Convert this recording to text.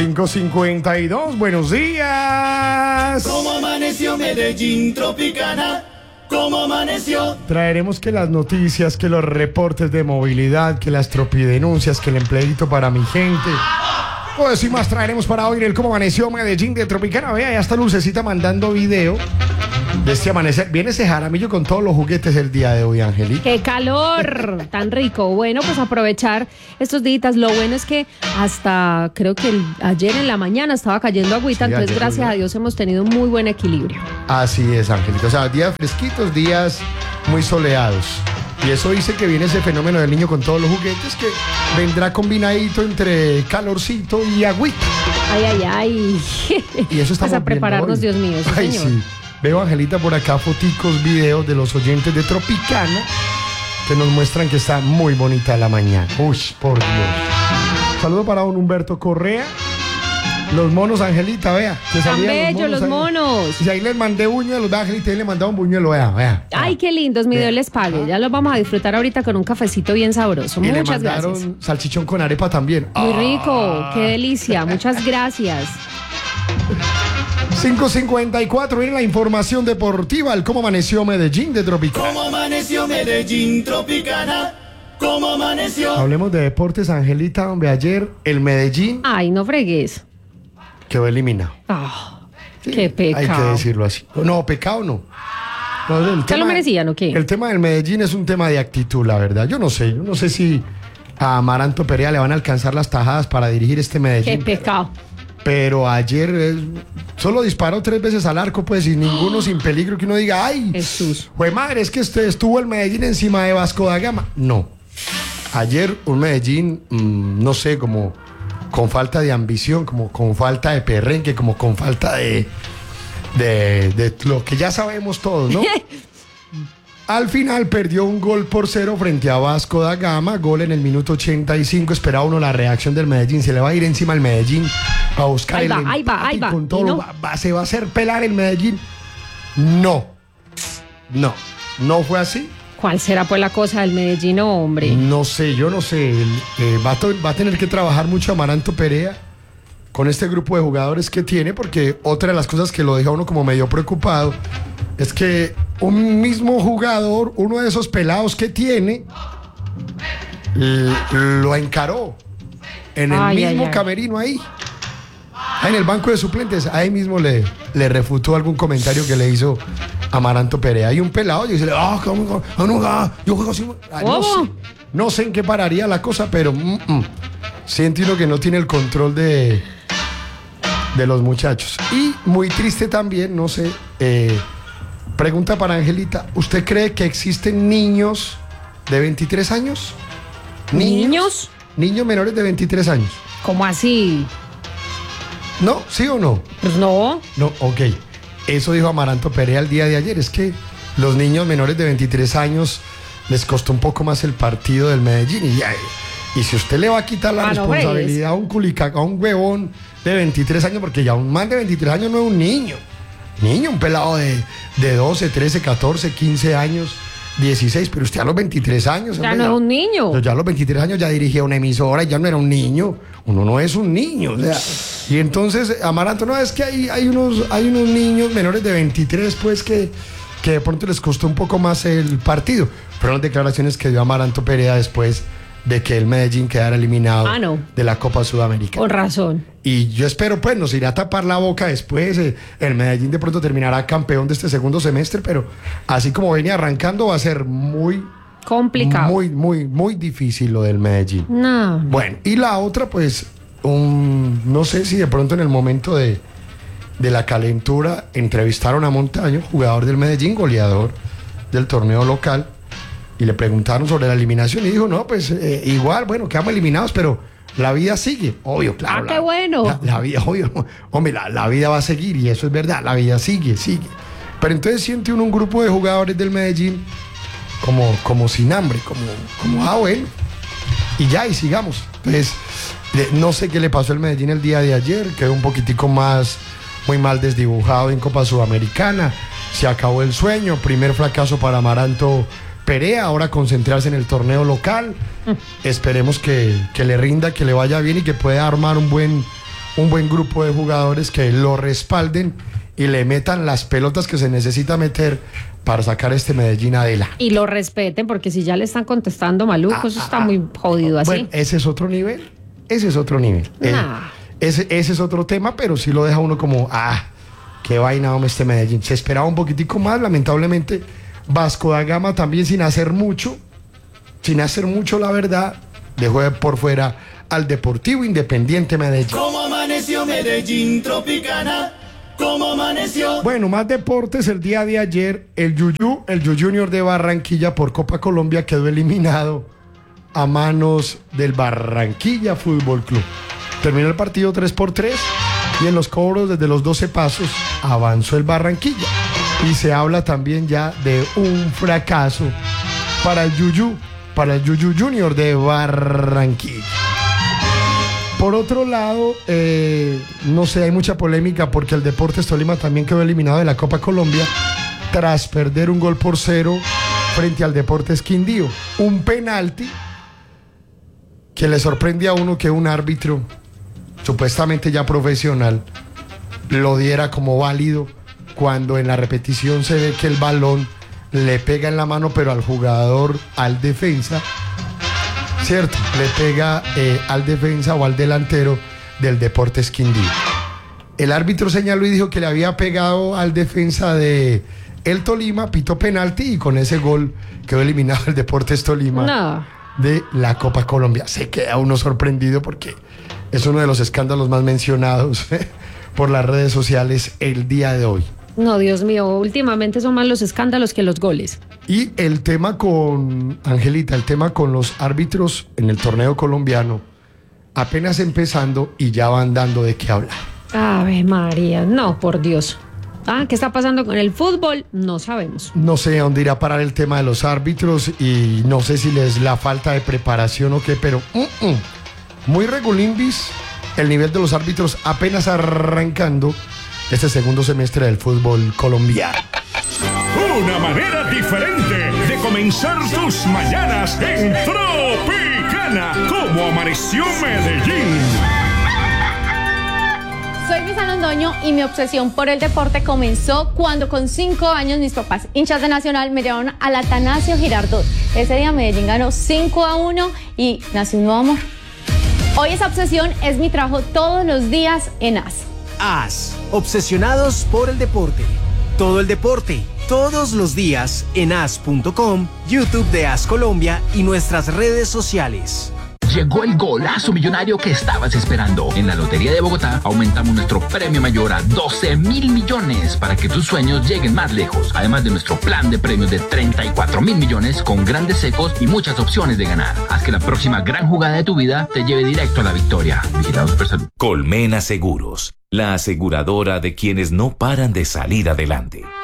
5:52, buenos días. ¿Cómo amaneció Medellín Tropicana? ¿Cómo amaneció? Traeremos que las noticias, que los reportes de movilidad, que las tropidenuncias, que el empleito para mi gente. Pues y más traeremos para hoy en el Cómo amaneció Medellín de Tropicana. Vea, ya está Lucecita mandando video de este amanecer. Viene ese jaramillo con todos los juguetes el día de hoy, Angelita. ¡Qué calor! Tan rico. Bueno, pues aprovechar estos días. Lo bueno es que hasta creo que ayer en la mañana estaba cayendo agüita, Sí, entonces gracias a Dios hemos tenido un muy buen equilibrio. Así es, Angelita. O sea, días fresquitos, días muy soleados. Y eso dice que viene ese fenómeno del niño con todos los juguetes que vendrá combinadito entre calorcito y agüita. Ay, ay, ay. Y eso estamos Vas a prepararnos, viendo hoy. Dios mío, sí, Ay, señor. sí. Veo, Angelita, por acá foticos, videos de los oyentes de Tropicana que nos muestran que está muy bonita la mañana. Uy, por Dios. Saludo para don Humberto Correa. Los monos, Angelita, vea. Que Tan salían bellos los ahí. monos. Y ahí les mandé buñuelos, vea, Angelita, ahí le mandaba un buñuelo, vea. Ay, qué lindos, mi Dios les pague. Ya los vamos a disfrutar ahorita con un cafecito bien sabroso. Y le Muchas mandaron gracias. salchichón con arepa también. Muy rico, qué delicia. Muchas gracias. 5:54, viene la información deportiva, el Cómo amaneció Medellín de Tropicana. ¿Cómo amaneció Medellín Tropicana? ¿Cómo amaneció? Hablemos de deportes, Angelita, donde ayer el Medellín Ay, no fregues. quedó eliminado. Ah, Sí, qué pecado. Hay que decirlo así. No, pecado no. No, el ¿Se lo merecían o qué? El tema del Medellín es un tema de actitud, la verdad. Yo no sé si a Amaranto Perea le van a alcanzar las tajadas para dirigir este Qué Medellín. pecado. Pero ayer solo disparó 3 veces al arco, pues, y ninguno sin peligro que uno diga, ay, Jesús. jue madre, es que estuvo el Medellín encima de Vasco da Gama. No. Ayer un Medellín, no sé, como con falta de ambición, como con falta de perrenque, como con falta de lo que ya sabemos todos, ¿no? Al final perdió 1-0 frente a Vasco da Gama, gol en el minuto 85. Esperaba uno la reacción del Medellín. Se le va a ir encima al Medellín a buscar Ahí el va, empate ahí va. con todo. ¿Y no? Se va a hacer pelar el Medellín. No fue así. ¿Cuál será pues la cosa del Medellín, hombre? No sé, yo no sé. Va a tener que trabajar mucho Amaranto Perea con este grupo de jugadores que tiene, porque otra de las cosas que lo deja a uno como medio preocupado es que un mismo jugador, uno de esos pelados que tiene, lo encaró en el mismo camerino ahí. En el banco de suplentes, ahí mismo le refutó algún comentario que le hizo Amaranto Perea. Hay un pelado y dice, yo juego así. No sé en qué pararía la cosa, pero siento uno que no tiene el control de los muchachos. Y muy triste también, no sé, pregunta para Angelita, ¿usted cree que existen niños de 23 años? ¿Niños? Niños menores de 23 años. ¿Cómo así? ¿No? ¿Sí o no? Pues no. No, ok. Eso dijo Amaranto Perea el día de ayer. Es que los niños menores de 23 años les costó un poco más el partido del Medellín. Y si usted le va a quitar la responsabilidad a un culicaca, a un huevón de 23 años, porque ya un man de 23 años no es un niño. Un pelado de 12, 13, 14, 15 años, 16, pero usted a los 23 años... Ya no es un niño. Ya a los 23 años ya dirigía una emisora y ya no era un niño. Uno no es un niño, o sea... Y entonces, Amaranto, no, es que hay unos niños menores de 23, pues, que de pronto les costó un poco más el partido. Fueron las declaraciones que dio Amaranto Perea después de que el Medellín quedara eliminado de la Copa Sudamericana. Con razón. Y yo espero, pues, nos irá a tapar la boca después. El Medellín de pronto terminará campeón de este segundo semestre, pero así como venía arrancando va a ser muy... complicado. Muy difícil lo del Medellín. No. Bueno, y la otra, pues, no sé si de pronto en el momento de la calentura entrevistaron a Montaño, jugador del Medellín, goleador del torneo local, y le preguntaron sobre la eliminación y dijo, no, pues igual, bueno, quedamos eliminados, pero la vida sigue, obvio, claro. Qué bueno. La vida, obvio, hombre, la vida va a seguir y eso es verdad, la vida sigue. Pero entonces siente uno un grupo de jugadores del Medellín como sin hambre, como bueno, y sigamos. Entonces, no sé qué le pasó al Medellín el día de ayer, quedó un poquitico muy mal desdibujado en Copa Sudamericana, se acabó el sueño, primer fracaso para Amaranto Perea, ahora concentrarse en el torneo local. Esperemos que le rinda, que le vaya bien y que pueda armar un un buen grupo de jugadores que lo respalden y le metan las pelotas que se necesita meter para sacar este Medellín adelante. Y lo respeten, porque si ya le están contestando maluco, eso está muy jodido así. Bueno, ese es otro nivel. Ese es otro nivel. Ese es otro tema, pero sí lo deja uno como, qué vaina, hombre, este Medellín. Se esperaba un poquitico más, lamentablemente. Vasco da Gama también sin hacer mucho, la verdad, dejó por fuera al Deportivo Independiente Medellín. ¿Cómo amaneció Medellín Tropicana? ¿Cómo amaneció? Bueno, más deportes. El día de ayer, el Junior de Barranquilla por Copa Colombia quedó eliminado a manos del Barranquilla Fútbol Club. Terminó el partido 3-3 y en los cobros desde los 12 pasos avanzó el Barranquilla. Y se habla también ya de un fracaso para el Junior de Barranquilla. Por otro lado, no sé, hay mucha polémica porque el Deportes Tolima también quedó eliminado de la Copa Colombia tras perder 1-0 frente al Deportes Quindío. Un penalti que le sorprende a uno que un árbitro, supuestamente ya profesional, lo diera como válido cuando en la repetición se ve que el balón le pega en la mano, pero al jugador, al defensa, ¿cierto? Le pega al defensa o al delantero del Deportes Quindío. El árbitro señaló y dijo que le había pegado al defensa de el Tolima, pitó penalti y con ese gol quedó eliminado el Deportes Tolima de la Copa Colombia. Se queda uno sorprendido porque es uno de los escándalos más mencionados por las redes sociales el día de hoy. No, Dios mío, últimamente son más los escándalos que los goles. Y el tema con, Angelita, el tema con los árbitros en el torneo colombiano, apenas empezando y ya van dando de qué hablar. Ave María, no, por Dios. ¿Qué está pasando con el fútbol? No sabemos. No sé a dónde irá a parar el tema de los árbitros y no sé si les la falta de preparación o qué, pero muy regulimbis el nivel de los árbitros apenas arrancando este segundo semestre del fútbol colombiano. Una manera diferente de comenzar tus mañanas en Tropicana. ¿Cómo amaneció Medellín? Soy Misa Londoño y mi obsesión por el deporte comenzó cuando con 5 años mis papás, hinchas de Nacional, me llevaron al Atanasio Girardot. Ese día Medellín ganó 5-1 y nació un nuevo amor. Hoy esa obsesión es mi trabajo todos los días en AS. AS, obsesionados por el deporte. Todo el deporte, todos los días en as.com, YouTube de AS Colombia y nuestras redes sociales. Llegó el golazo millonario que estabas esperando. En la Lotería de Bogotá aumentamos nuestro premio mayor a 12.000 millones para que tus sueños lleguen más lejos. Además de nuestro plan de premios de 34.000 millones con grandes secos y muchas opciones de ganar. Haz que la próxima gran jugada de tu vida te lleve directo a la victoria. Vigilados por Salud. Colmena Seguros, la aseguradora de quienes no paran de salir adelante.